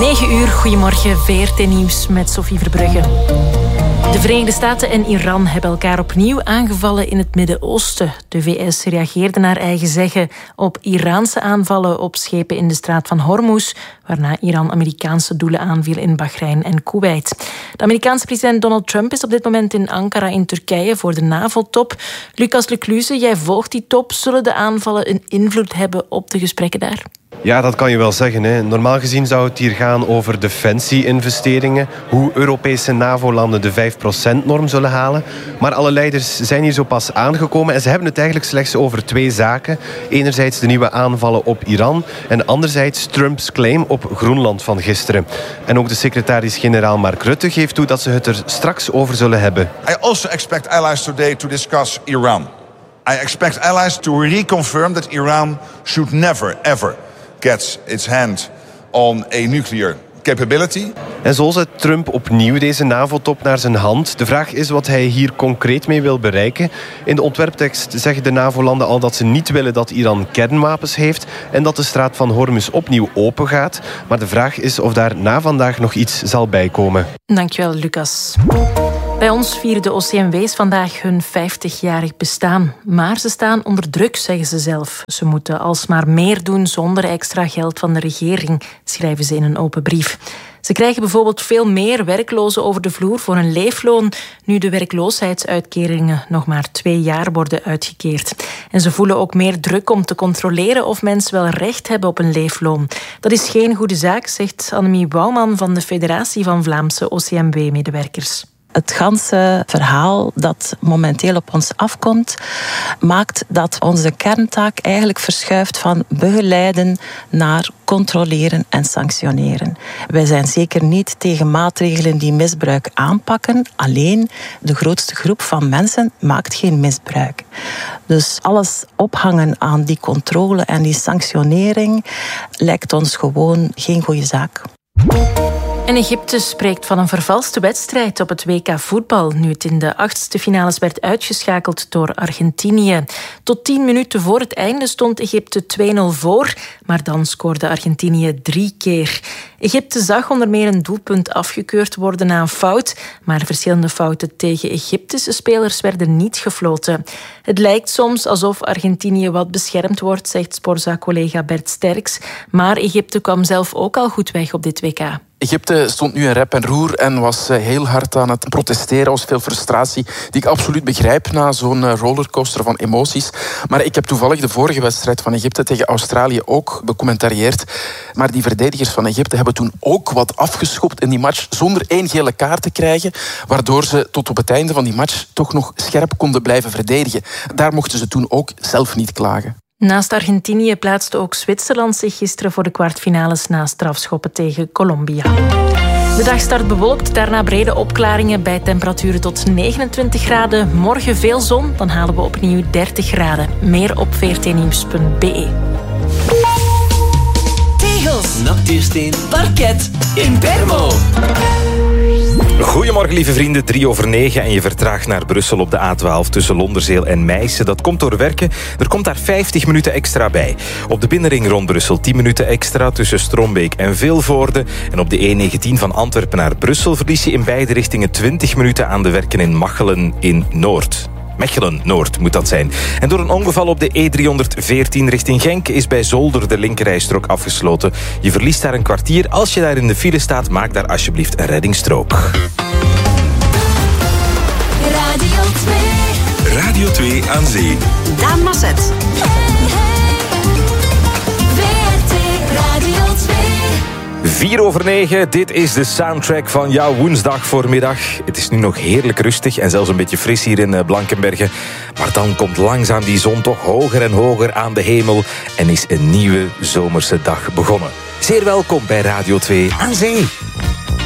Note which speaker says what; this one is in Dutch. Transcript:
Speaker 1: 9 uur, goedemorgen, VRT-nieuws met Sophie Verbrugge. De Verenigde Staten en Iran hebben elkaar opnieuw aangevallen in het Midden-Oosten. De VS reageerde naar eigen zeggen op Iraanse aanvallen op schepen in de straat van Hormuz, waarna Iran Amerikaanse doelen aanviel in Bahrein en Kuwait. De Amerikaanse president Donald Trump is op dit moment in Ankara in Turkije voor de NAVO-top. Lucas Lecluze, jij volgt die top. Zullen de aanvallen een invloed hebben op de gesprekken daar?
Speaker 2: Ja, dat kan je wel zeggen, hè. Normaal gezien zou het hier gaan over defensie-investeringen, hoe Europese NAVO-landen de 5%-norm zullen halen. Maar alle leiders zijn hier zo pas aangekomen en ze hebben het eigenlijk slechts over 2 zaken. Enerzijds de nieuwe aanvallen op Iran en anderzijds Trumps claim op Groenland van gisteren. En ook de secretaris-generaal Mark Rutte geeft toe dat ze het er straks over zullen hebben.
Speaker 3: I also expect allies today to discuss Iran. I expect allies to reconfirm that Iran should never, ever gets its hand on a nuclear capability.
Speaker 2: En zo zet Trump opnieuw deze NAVO-top naar zijn hand. De vraag is wat hij hier concreet mee wil bereiken. In de ontwerptekst zeggen de NAVO-landen al dat ze niet willen dat Iran kernwapens heeft en dat de straat van Hormuz opnieuw open gaat. Maar de vraag is of daar na vandaag nog iets zal bijkomen.
Speaker 1: Dankjewel, Lucas. Bij ons vieren de OCMW's vandaag hun 50-jarig bestaan. Maar ze staan onder druk, zeggen ze zelf. Ze moeten alsmaar meer doen zonder extra geld van de regering, schrijven ze in een open brief. Ze krijgen bijvoorbeeld veel meer werklozen over de vloer voor een leefloon, nu de werkloosheidsuitkeringen nog maar 2 jaar worden uitgekeerd. En ze voelen ook meer druk om te controleren of mensen wel recht hebben op een leefloon. Dat is geen goede zaak, zegt Annemie Bouwman van de Federatie van Vlaamse OCMW-medewerkers.
Speaker 4: Het ganse verhaal dat momenteel op ons afkomt, maakt dat onze kerntaak eigenlijk verschuift van begeleiden naar controleren en sanctioneren. Wij zijn zeker niet tegen maatregelen die misbruik aanpakken. Alleen de grootste groep van mensen maakt geen misbruik. Dus alles ophangen aan die controle en die sanctionering lijkt ons gewoon geen goede zaak.
Speaker 1: En Egypte spreekt van een vervalste wedstrijd op het WK voetbal, nu het in de 8e finales werd uitgeschakeld door Argentinië. Tot 10 minuten voor het einde stond Egypte 2-0 voor, maar dan scoorde Argentinië 3 keer. Egypte zag onder meer een doelpunt afgekeurd worden na een fout, maar verschillende fouten tegen Egyptische spelers werden niet gefloten. Het lijkt soms alsof Argentinië wat beschermd wordt, zegt Sporza-collega Bert Sterks, maar Egypte kwam zelf ook al goed weg op dit WK.
Speaker 5: Egypte stond nu in rep en roer en was heel hard aan het protesteren. Er was veel frustratie, die ik absoluut begrijp na zo'n rollercoaster van emoties. Maar ik heb toevallig de vorige wedstrijd van Egypte tegen Australië ook becommentarieerd. Maar die verdedigers van Egypte hebben toen ook wat afgeschopt in die match zonder 1 gele kaart te krijgen, waardoor ze tot op het einde van die match toch nog scherp konden blijven verdedigen. Daar mochten ze toen ook zelf niet klagen.
Speaker 1: Naast Argentinië plaatste ook Zwitserland zich gisteren voor de kwartfinales na strafschoppen tegen Colombia. De dag start bewolkt, daarna brede opklaringen bij temperaturen tot 29 graden. Morgen veel zon, dan halen we opnieuw 30 graden. Meer op vrtnieuws.be.
Speaker 6: Tegels, natuursteen, parket, Impermo.
Speaker 7: Goedemorgen, lieve vrienden. 9:03 en je vertraagt naar Brussel op de A12 tussen Londerzeel en Meissen. Dat komt door werken. Er komt daar 50 minuten extra bij. Op de binnenring rond Brussel 10 minuten extra tussen Strombeek en Vilvoorde. En op de E19 van Antwerpen naar Brussel verlies je in beide richtingen 20 minuten aan de werken in Machelen in Noord. Mechelen-Noord moet dat zijn. En door een ongeval op de E314 richting Genk is bij Zolder de linkerrijstrook afgesloten. Je verliest daar een kwartier. Als je daar in de file staat, maak daar alsjeblieft een reddingsstrook.
Speaker 6: Radio 2.
Speaker 8: Radio 2 aan zee.
Speaker 6: Daan Masset. VRT Radio 2.
Speaker 7: 8:04, dit is de soundtrack van jouw woensdag voormiddag. Het is nu nog heerlijk rustig en zelfs een beetje fris hier in Blankenberge. Maar dan komt langzaam die zon toch hoger en hoger aan de hemel en is een nieuwe zomerse dag begonnen. Zeer welkom bij Radio 2 aan zee.